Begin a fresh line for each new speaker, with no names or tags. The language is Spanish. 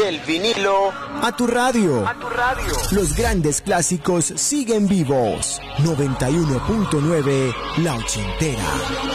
Del vinilo
a tu radio. Los grandes clásicos siguen vivos. 91.9 La Ochentera.